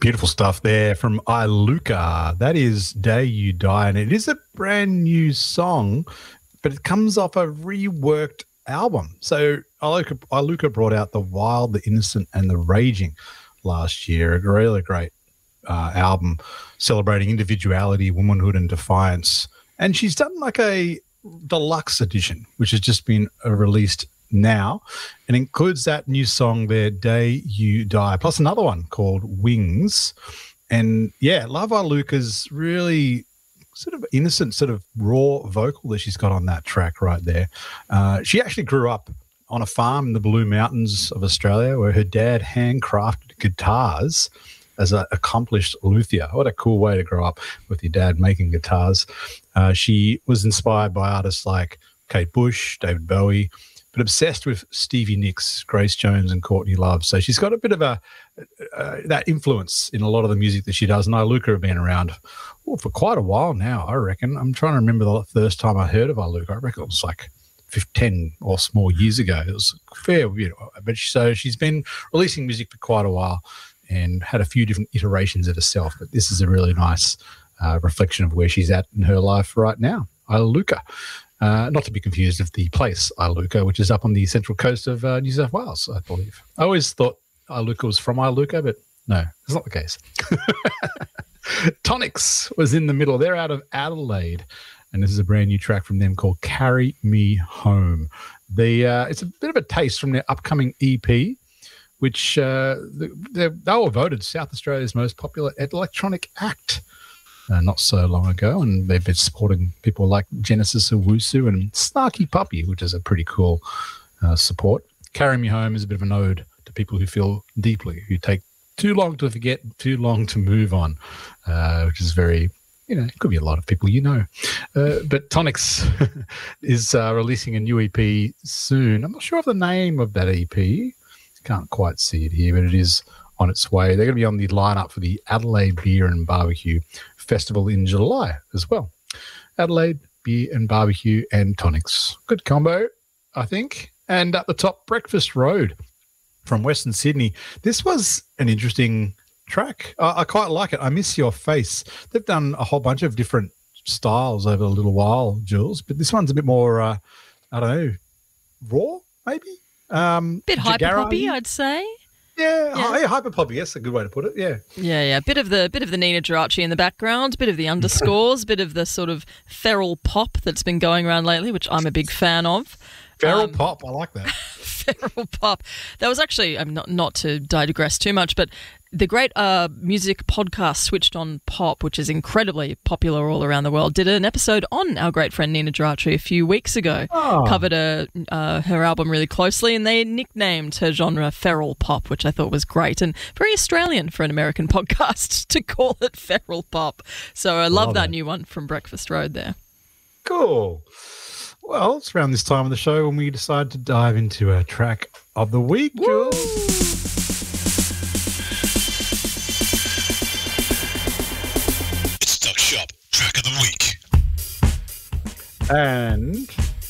Beautiful stuff there from Iluka. That is Day You Die, and it is a brand new song, but it comes off a reworked album. So Iluka brought out The Wild, The Innocent, and The Raging last year. A really great album celebrating individuality, womanhood, and defiance. And she's done like a deluxe edition, which has just been released now, and includes that new song there, Day You Die, plus another one called Wings. And yeah, love Iluka's really sort of innocent, sort of raw vocal that she's got on that track right there. She actually grew up on a farm in the Blue Mountains of Australia where her dad handcrafted guitars as an accomplished luthier. What a cool way to grow up, with your dad making guitars. She was inspired by artists like Kate Bush, David Bowie, but obsessed with Stevie Nicks, Grace Jones, and Courtney Love. So she's got a bit of that influence in a lot of the music that she does. And Iluka have been around for quite a while now, I reckon. I'm trying to remember the first time I heard of Iluka. I reckon it was like 10 or more years ago. It was fair, but so she's been releasing music for quite a while and had a few different iterations of herself. But this is a really nice reflection of where she's at in her life right now. Iluka. Not to be confused with the place Iluka, which is up on the central coast of New South Wales, I believe. I always thought Iluka was from Iluka, but no, it's not the case. Tonics was in the middle. They're out of Adelaide, and this is a brand new track from them called Carry Me Home. It's a bit of a taste from their upcoming EP, which they were voted South Australia's most popular electronic act not so long ago, and they've been supporting people like Genesis Owusu and Snarky Puppy, which is a pretty cool support. Carry Me Home is a bit of an ode to people who feel deeply, who take too long to forget, too long to move on, which is very, it could be a lot of people but Tonics is releasing a new EP soon. I'm not sure of the name of that EP. Can't quite see it here, but it is on its way. They're going to be on the lineup for the Adelaide Beer and Barbecue Festival in July as well. Adelaide Beer and Barbecue and Tonics. Good combo, I think. And at the top, Breakfast Road from Western Sydney. This was an interesting track. I quite like it. I Miss Your Face. They've done a whole bunch of different styles over a little while, Jules, but this one's a bit more, I don't know, raw, maybe? Bit hyper poppy, I'd say. Yeah, hyper poppy. That's a good way to put it. Yeah. Bit of the Nina Geraci in the background, bit of the underscores, bit of the sort of feral pop that's been going around lately, which I'm a big fan of. Feral pop, I like that. Feral pop. That was actually, not to digress too much, but the great music podcast Switched On Pop, which is incredibly popular all around the world, did an episode on our great friend Nina Geraci a few weeks ago. Covered her album really closely, and they nicknamed her genre feral pop, which I thought was great and very Australian for an American podcast to call it feral pop. So I love that new one from Breakfast Road there. Cool. Well, it's around this time of the show when we decide to dive into a track of the week, Jules. It's Duck Shop Track of the Week. And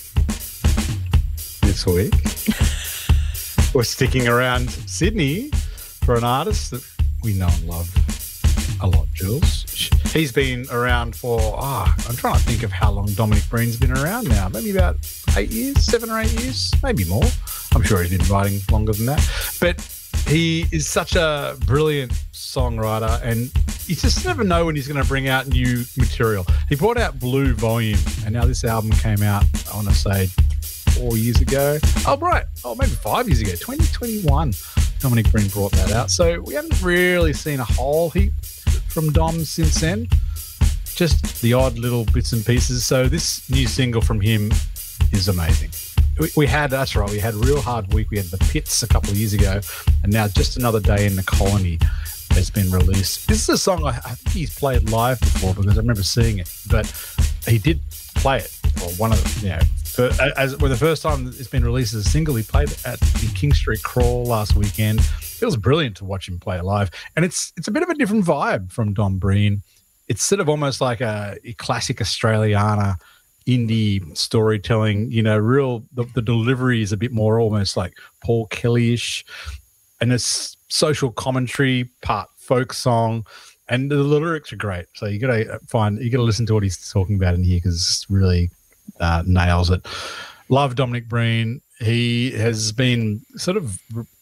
this week, we're sticking around Sydney for an artist that we know and love a lot, Jules. He's been around for, I'm trying to think of how long Dominic Breen's been around now. Maybe about 8 years, 7 or 8 years, maybe more. I'm sure he's been writing longer than that. But he is such a brilliant songwriter, and you just never know when he's going to bring out new material. He brought out Blue Volume, and now this album came out, I want to say, 4 years ago. Maybe 5 years ago, 2021. Dominic Breen brought that out. So we haven't really seen a whole heap from Dom since then. Just the odd little bits and pieces. So this new single from him is amazing. We had Real Hard Week. We had The Pits a couple of years ago, and now Just Another Day in the Colony has been released. This is a song I think he's played live before, because I remember seeing it, but he did play it, or one of the, the first time it's been released as a single. He played it at the King Street Crawl last weekend. It was brilliant to watch him play it live, and it's a bit of a different vibe from Dom Breen. It's sort of almost like a classic Australiana indie storytelling, the delivery is a bit more almost like Paul Kelly-ish, and it's social commentary part folk song, and the lyrics are great. So you got to listen to what he's talking about in here because it's really nails it. Love Dominic Breen. He has been sort of,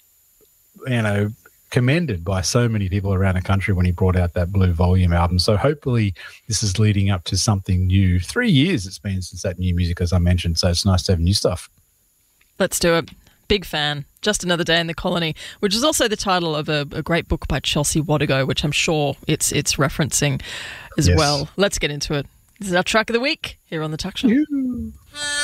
commended by so many people around the country when he brought out that Blue Volume album. So hopefully this is leading up to something new. 3 years it's been since that new music, as I mentioned. So it's nice to have new stuff. Let's do it. Big fan. Just Another Day in the Colony, which is also the title of a great book by Chelsea Wadigo, which I'm sure it's referencing as well. Let's get into it. This is our track of the week here on The Tuck Shop.